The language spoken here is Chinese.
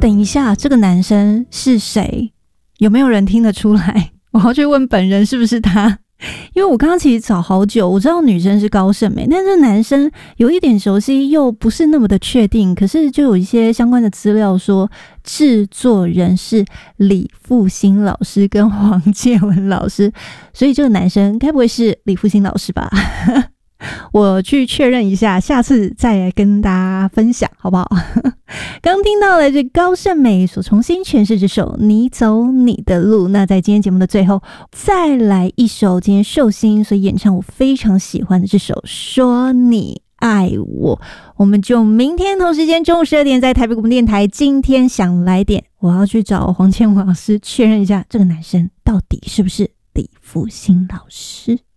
等一下，这个男生是谁？有没有人听得出来？我要去问本人是不是他。因为我刚刚其实找好久，我知道女生是高胜美，但是男生有一点熟悉又不是那么的确定，可是就有一些相关的资料说制作人是李复兴老师跟黄介文老师，所以这个男生该不会是李复兴老师吧？我去确认一下，下次再来跟大家分享好不好？刚听到了这高胜美所重新诠释这首你走你的路，那在今天节目的最后再来一首今天寿星所演唱我非常喜欢的这首说你爱我。我们就明天同时间中午12点在台北广播电台今天想来点，我要去找黄千文老师确认一下这个男生到底是不是李复兴老师。